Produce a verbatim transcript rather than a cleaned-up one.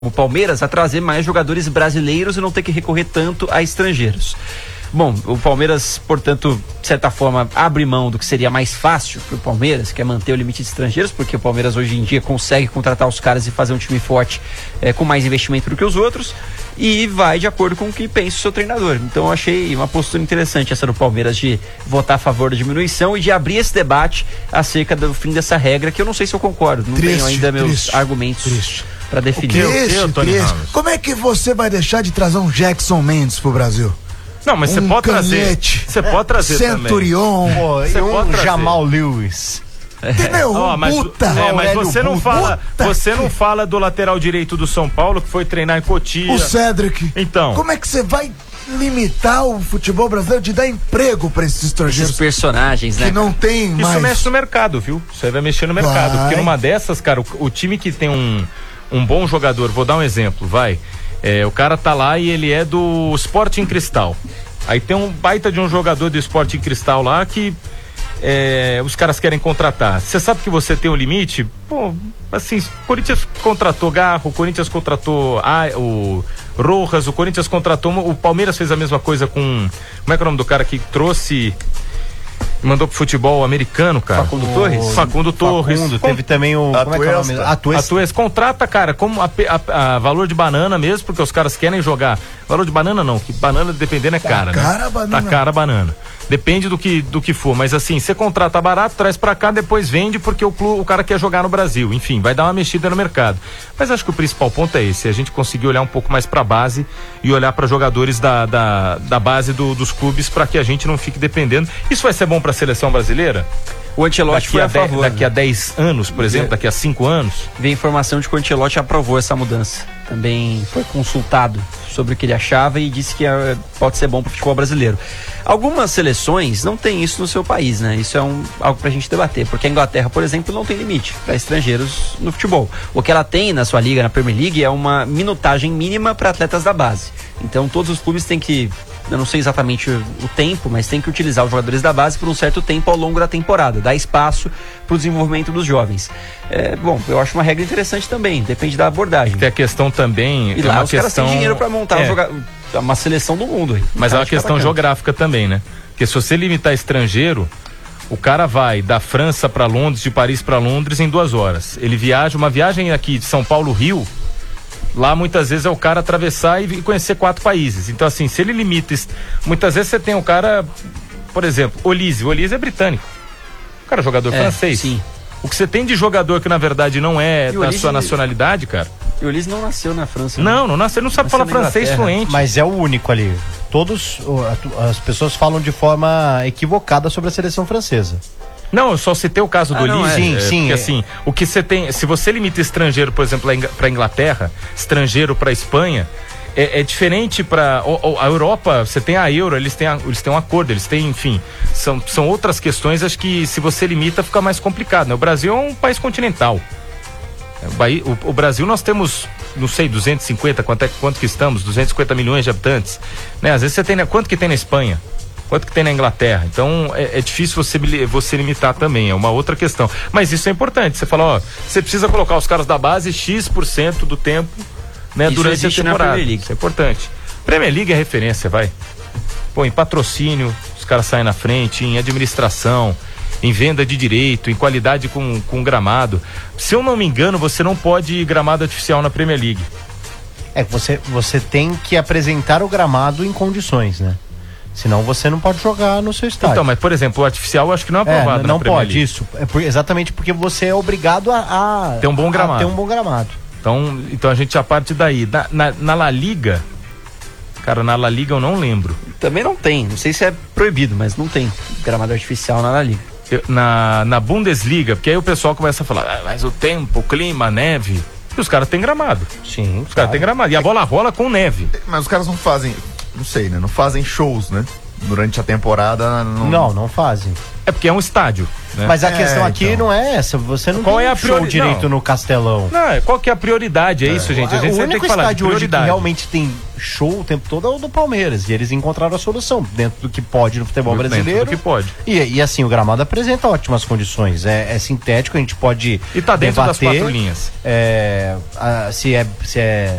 o Palmeiras a trazer mais jogadores brasileiros e não ter que recorrer tanto a estrangeiros. Bom, o Palmeiras, portanto, de certa forma, abre mão do que seria mais fácil para o Palmeiras, que é manter o limite de estrangeiros, porque o Palmeiras hoje em dia consegue contratar os caras e fazer um time forte é, com mais investimento do que os outros, e vai de acordo com o que pensa o seu treinador. Então eu achei uma postura interessante essa do Palmeiras de votar a favor da diminuição e de abrir esse debate acerca do fim dessa regra, que eu não sei se eu concordo, não triste, tenho ainda meus triste, argumentos triste. para definir. Triste, eu, Tony triste. Ramos. Como é que você vai deixar de trazer um Jackson Mendes pro Brasil? Não, mas você um pode trazer. Canhete, Você pode trazer Centurion, também. Pô, Você e um pode trazer. Jamal Lewis. entendeu? Ó, Um mas, puta. é, mas Aurélio você não Buta. fala, Puta você não que- fala do lateral direito do São Paulo que foi treinar em Cotia. O Cedric. Então. Como é que você vai limitar o futebol brasileiro de dar emprego pra esses Esses estrangeiros personagens, né? que não tem Isso mais? mexe no mercado, viu? Isso aí vai mexer no mercado. Vai. Porque numa dessas, cara, o, o time que tem um, um bom jogador, vou dar um exemplo, vai. É, o cara tá lá e ele é do Sporting Cristal. Aí tem um baita de um jogador do Sporting Cristal lá que é, os caras querem contratar. Você sabe que você tem um limite? Pô, assim, o Corinthians contratou Garro, o Corinthians contratou ah, o Rojas, o Corinthians contratou, o Palmeiras fez a mesma coisa com, como é que é o nome do cara que trouxe, mandou pro futebol americano, cara? Facundo Torres? Facundo Torres. Facundo, Com- teve também o... Como é que é o nome? Atuesta. Atuesta. Contrata, cara, como a, a- a valor de banana mesmo, porque os caras querem jogar. Valor de banana não, que banana dependendo é cara, cara né? a banana. Tá cara a banana. Depende do que, do que for, mas assim, você contrata barato, traz pra cá, depois vende porque o, clube, o cara quer jogar no Brasil. Enfim, vai dar uma mexida no mercado. Mas acho que o principal ponto é esse, a gente conseguir olhar um pouco mais pra base e olhar pra jogadores da, da, da base do, dos clubes pra que a gente não fique dependendo. Isso vai ser bom pra seleção brasileira? O Ancelotti Daqui foi a, a dez, favor. daqui a né? dez anos, por exemplo, daqui a cinco anos. Veio informação de que o Ancelotti aprovou essa mudança. Também foi consultado sobre o que ele achava e disse que eh, pode ser bom para o futebol brasileiro. Algumas seleções não têm isso no seu país, né? Isso é um, algo para a gente debater, porque a Inglaterra, por exemplo, não tem limite para estrangeiros no futebol. O que ela tem na sua liga, na Premier League, é uma minutagem mínima para atletas da base. Então todos os clubes têm que, eu não sei exatamente o, o tempo, mas tem que utilizar os jogadores da base por um certo tempo ao longo da temporada, dar espaço para o desenvolvimento dos jovens. É, bom, eu acho uma regra interessante também, depende da abordagem. Tem a questão também. E é lá uma os caras questão, têm dinheiro para montar é, um joga... uma seleção do mundo. Aí. Mas é Eu uma acho que questão bacana. geográfica também, né? Porque se você limitar estrangeiro, o cara vai da França para Londres, de Paris para Londres em duas horas. Ele viaja, uma viagem aqui de São Paulo, Rio, lá muitas vezes é o cara atravessar e conhecer quatro países. Então assim, se ele limita, muitas vezes você tem um cara, por exemplo, Olise, o Olise é britânico. O cara é jogador É, francês. sim. O que você tem de jogador que na verdade não é E o da Olise- sua nacionalidade, cara. E o Ulisses não nasceu na França. né? Não, não nasceu, não sabe Nasceu falar na francês Inglaterra. fluente. Mas é o único ali. Todos, o- a tu- as pessoas falam de forma equivocada sobre a seleção francesa. Não, eu só citei o caso do Ah, não, Olise. é. Sim, é, sim, Porque é. assim, o que você tem, se você limita estrangeiro, por exemplo, para Inglaterra, estrangeiro para Espanha, é, é diferente para a Europa. Você tem a Euro, eles têm, a, eles têm um acordo, eles têm, enfim, são, são outras questões. Acho que se você limita fica mais complicado. Né? O Brasil é um país continental. É, O, Bahia- o- o Brasil nós temos, não sei, duzentos e cinquenta, quanto, é, quanto que estamos? duzentos e cinquenta milhões de habitantes. Né? Às vezes você tem, né, quanto que tem na Espanha? Quanto que tem na Inglaterra? Então é, é difícil você, você limitar também, é uma outra questão. Mas isso é importante, você fala, ó, você precisa colocar os caras da base X% por cento do tempo, né, Isso durante a existe na temporada. Premier League. Isso é importante. Premier League é referência, vai. Pô, em patrocínio, os caras saem na frente, em administração, em venda de direito, em qualidade com, com gramado. Se eu não me engano, você não pode ir gramado artificial na Premier League. É que você, você tem que apresentar o gramado em condições, né? Senão você não pode jogar no seu estádio. Então, mas por exemplo, o artificial eu acho que não é É, aprovado n- na não Premier pode League. isso. É por- exatamente porque você é obrigado a, a Ter um bom a gramado. ter um bom gramado. Então, então a gente já parte daí. Na, na, na La Liga, cara, na La Liga eu não lembro. Também não tem. Não sei se é proibido, mas não tem gramado artificial na La Liga. Eu- na, na Bundesliga, porque aí o pessoal começa a falar, ah, mas o tempo, o clima, a neve. E os caras têm gramado. Sim, Os caras têm gramado. E a bola rola com neve. Mas os caras não fazem, não sei, né? Não fazem shows, né? durante a temporada não. Não, não fazem. É porque é um estádio, né? Mas a É, questão aqui então. não é essa. Você não Qual tem é a show priori- direito não. no Castelão. Não, é, qual que é a prioridade? É, isso, gente. A gente o sempre tem único que falar de estádio hoje que prioridade. realmente tem show o tempo todo é o do Palmeiras. E eles encontraram a solução dentro do que pode no futebol Dentro brasileiro. do que pode. E, e assim, o gramado apresenta ótimas condições. É, é sintético, a gente pode E tá dentro das debater, quatro linhas. é, a- se, é, se é